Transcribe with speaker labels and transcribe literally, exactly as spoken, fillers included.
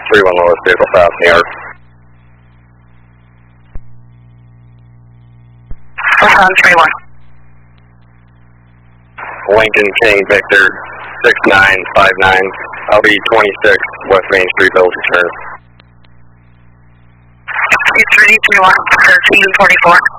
Speaker 1: three one lowest vehicle south, New York.
Speaker 2: Nissan three one.
Speaker 1: Lincoln King Victor six nine five nine. I'll be twenty-six West Main Street, Village Return.
Speaker 2: It's ready three one, thirteen forty-four.